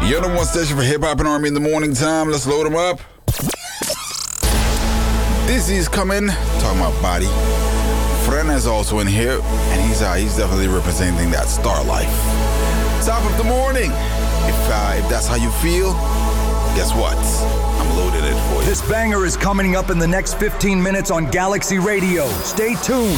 You're the one station for Hip Hop and R&B in the morning time. Let's load them up. Dizzy's coming, talking about body. Frena's also in here, and he's definitely representing that star life. Top of the morning. If that's how you feel, guess what? I'm loaded it for you. This banger is coming up in the next 15 minutes on Galaxy Radio. Stay tuned.